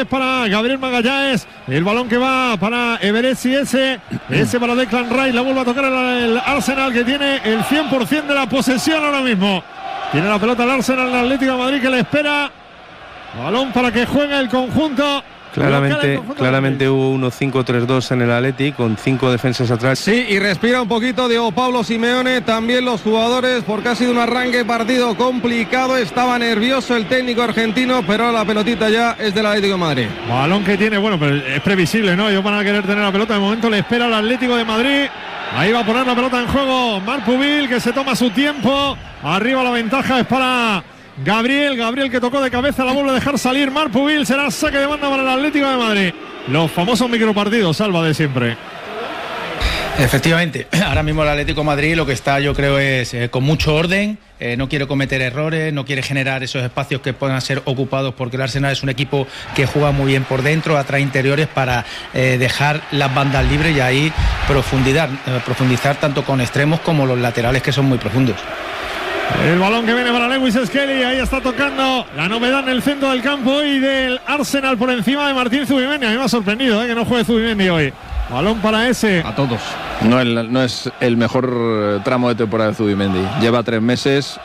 vez para Gabriel Magallanes. El balón que va para Everesi, ese para Declan Rice. La vuelve a tocar el Arsenal, que tiene el 100% de la posesión ahora mismo. Tiene la pelota el Arsenal, el Atlético de Madrid, que le espera. Balón para que juegue el conjunto. Claramente hubo unos 5-3-2 en el Atleti, con 5 defensas atrás. Sí, y respira un poquito Diego Pablo Simeone, también los jugadores, porque ha sido un arranque de partido complicado. Estaba nervioso el técnico argentino, pero la pelotita ya es del Atlético de Madrid. Balón que tiene, bueno, pero es previsible, ¿no? Ellos van a querer tener la pelota. De momento le espera al Atlético de Madrid. Ahí va a poner la pelota en juego Marc Pubil, que se toma su tiempo. Arriba la ventaja es para Gabriel, que tocó de cabeza, la vuelve a dejar salir Marc Pubil. Será saque de banda para el Atlético de Madrid. Los famosos micropartidos, Salva, de siempre. Efectivamente, ahora mismo el Atlético de Madrid lo que está, yo creo, es con mucho orden. No quiere cometer errores, no quiere generar esos espacios que puedan ser ocupados, porque el Arsenal es un equipo que juega muy bien por dentro, atrás interiores, para dejar las bandas libres y ahí profundizar tanto con extremos como los laterales, que son muy profundos. El balón que viene para Lewis Skelly, ahí está tocando la novedad en el centro del campo y del Arsenal por encima de Martín Zubimendi. A mí me ha sorprendido que no juegue Zubimendi hoy. Balón para ese. A todos. No es el mejor tramo de temporada de Zubimendi. Lleva 3 meses,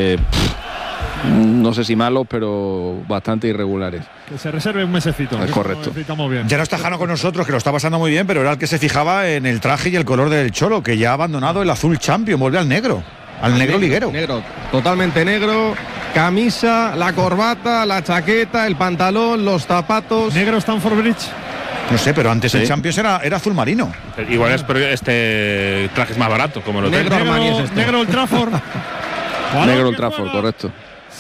no sé si malos, pero bastante irregulares. Que se reserve un mesecito. Es correcto. Bien. Ya no está Jano con nosotros, que lo está pasando muy bien, pero era el que se fijaba en el traje y el color del Cholo, que ya ha abandonado el azul champion, vuelve al negro. Al negro liguero. Negro, totalmente negro. Camisa, la corbata, la chaqueta, el pantalón, los zapatos. Negro Stamford Bridge. No sé, pero antes el Champions era azul marino. Igual es, pero este traje es más barato, como lo negro Armani es este. Negro Old Trafford. Negro Old Trafford, correcto.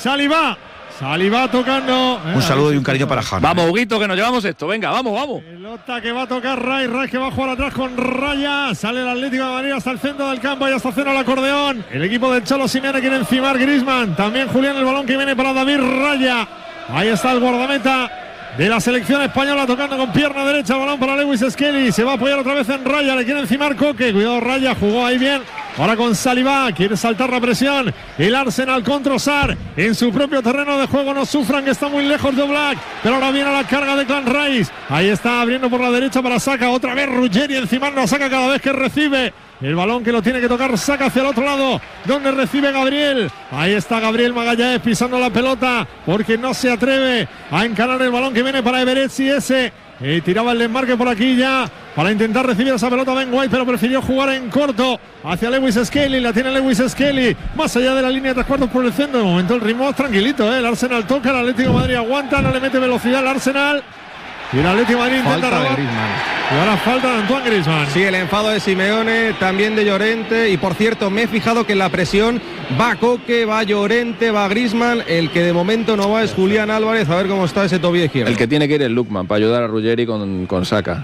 Saliba tocando. Un saludo y un cariño para Jano. Vamos, Huguito, que nos llevamos esto. Venga, vamos. Pelota que va a tocar Rice que va a jugar atrás con Raya. Sale el Atlético de Madrid hasta el centro del campo y hasta cero el acordeón. El equipo del Cholo Simeone quiere encimar Griezmann. También Julián, el balón que viene para David Raya. Ahí está el guardameta de la selección española tocando con pierna derecha. El balón para Lewis Skelly. Se va a apoyar otra vez en Raya. Le quiere encimar Coque. Cuidado, Raya. Jugó ahí bien. Ahora con Saliba, quiere saltar la presión. El Arsenal con Trossard en su propio terreno de juego. No sufran, que está muy lejos de Oblak. Pero ahora viene a la carga de Declan Rice. Ahí está abriendo por la derecha para Saka. Otra vez Ruggeri encimando a Saka cada vez que recibe el balón, que lo tiene que tocar Saka hacia el otro lado, donde recibe Gabriel. Ahí está Gabriel Magallanes pisando la pelota, porque no se atreve a encarar el balón que viene para Everett. Ese tiraba el desmarque por aquí ya para intentar recibir esa pelota Ben White, pero prefirió jugar en corto hacia Lewis Skelly. La tiene Lewis Skelly más allá de la línea de 3/4 por el centro. De momento el ritmo es tranquilito, el Arsenal toca, el Atlético de Madrid aguanta, no le mete velocidad al Arsenal. Y el Atlético de Madrid intenta robar. Y ahora falta de Antoine Griezmann. Sí, el enfado de Simeone, también de Llorente. Y por cierto, me he fijado que en la presión va Coque, va Llorente, va Griezmann. El que de momento no va es Julián Álvarez. A ver cómo está ese tobillo izquierdo. El que tiene que ir es Lookman para ayudar a Ruggeri con Saka.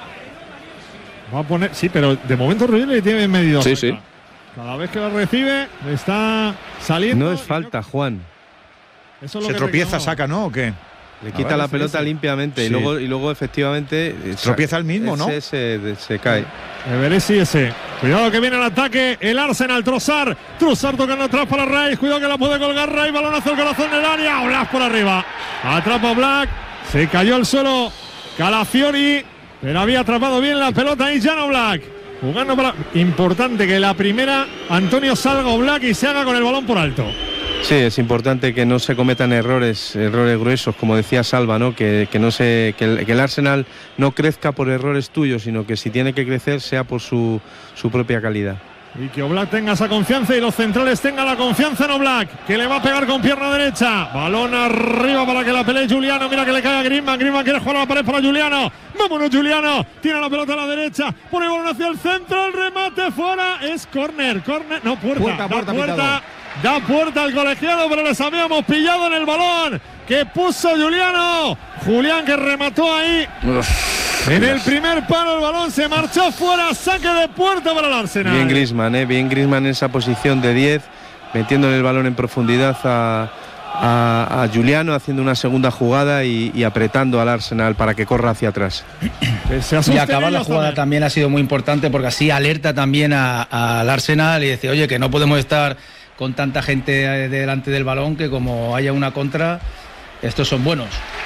Va a poner, sí, pero de momento Ruggeri tiene medido. Sí. Cada vez que la recibe está saliendo. No es falta, Juan. Eso es ¿Se tropieza Saka, no? ¿O qué? Le quita la pelota limpiamente, sí. y luego efectivamente tropieza el mismo, ¿no? Se cae. Everesi ese. Cuidado que viene el ataque. El Arsenal, Trossard tocando atrás para Rice. Cuidado que la puede colgar Rice. Balón hacia el corazón del área. Oblak por arriba. Atrapa Oblak. Se cayó al suelo Calafiori, pero había atrapado bien la pelota ahí Jan Oblak. Jugando para. Importante que la primera Antonio salga Oblak y se haga con el balón por alto. Sí, es importante que no se cometan errores gruesos, como decía Salva, ¿no? Que el Arsenal no crezca por errores tuyos, sino que si tiene que crecer sea por su propia calidad. Y que Oblak tenga esa confianza y los centrales tengan la confianza en Oblak, que le va a pegar con pierna derecha. Balón arriba para que la pelee Juliano. Mira que le cae a Griezmann. Griezmann quiere jugar a la pared para Juliano. Vámonos, Juliano. Tiene la pelota a la derecha. Pone el balón hacia el centro. El remate fuera. Es córner. No, puerta. Da puerta al colegiado, pero les habíamos pillado en el balón que puso Juliano. Julián, que remató ahí. En el primer palo el balón se marchó fuera. Saque de puerta para el Arsenal. Bien Griezmann en esa posición de 10, metiéndole el balón en profundidad a Juliano, haciendo una segunda jugada y apretando al Arsenal para que corra hacia atrás. Y acabar la jugada también ha sido muy importante, porque así alerta también al Arsenal y dice, oye, que no podemos estar con tanta gente delante del balón, que como haya una contra, estos son buenos.